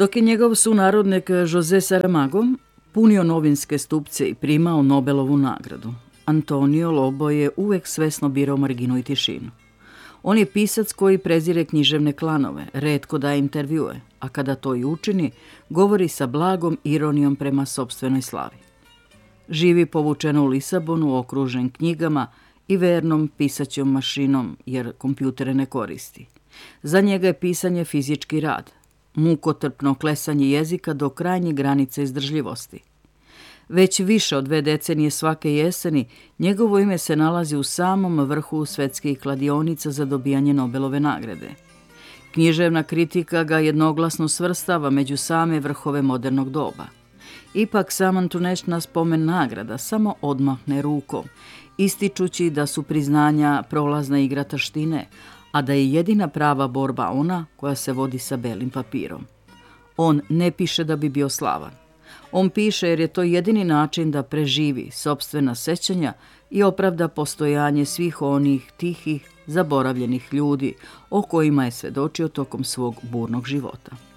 Dok je njegov sunarodnik José Saramago punio novinske stupce i primao Nobelovu nagradu, Antonio Lobo je uvek svesno birao marginu i tišinu. On je pisac koji prezire književne klanove, retko daje intervjue, a kada to i učini, govori sa blagom ironijom prema sopstvenoj slavi. Živi povučeno u Lisabonu, okružen knjigama i vernom pisaćom mašinom, jer kompjutere ne koristi. Za njega je pisanje fizički rad, mukotrpno klesanje jezika do krajnje granice izdržljivosti. Već više od 2 decenije svake jeseni njegovo ime se nalazi u samom vrhu svetskih kladionica za dobijanje Nobelove nagrade. Književna kritika ga jednoglasno svrstava među same vrhove modernog doba. Ipak sam Antunešna spomen nagrada samo odmahne rukom, ističući da su priznanja prolazna igra taštine, a da je jedina prava borba ona koja se vodi sa belim papirom. On ne piše da bi bio slavan. On piše jer je to jedini način da preživi sopstvena sećanja i opravda postojanje svih onih tihih, zaboravljenih ljudi o kojima je svedočio tokom svog burnog života.